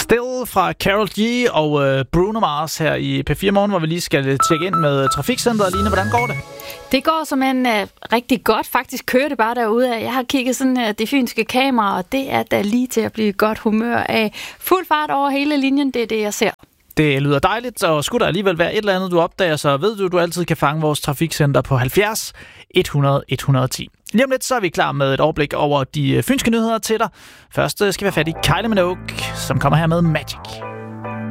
Still fra Karol G og Bruno Mars her i P4 Morgen, hvor vi lige skal tjekke ind med Trafikcenteret. Line, hvordan går det? Det går simpelthen rigtig godt. Faktisk kører det bare derude af. Jeg har kigget sådan det fynske kamera, og det er da lige til at blive godt humør af. Fuld fart over hele linjen, det er det, jeg ser. Det lyder dejligt, og skulle der alligevel være et eller andet, du opdager, så ved du altid kan fange vores trafikcenter på 70 100 110. Lige om lidt, så er vi klar med et overblik over de fynske nyheder til dig. Først skal vi have fat i Kylie Minogue, som kommer her med Magic.